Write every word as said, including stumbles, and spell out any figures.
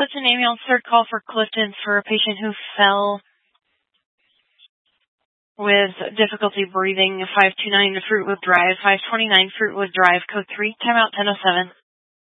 Clifton ambulance, third call for Clifton for a patient who fell with difficulty breathing. five two nine Fruitwood Drive, five twenty-nine Fruitwood Drive, code three, timeout ten oh seven.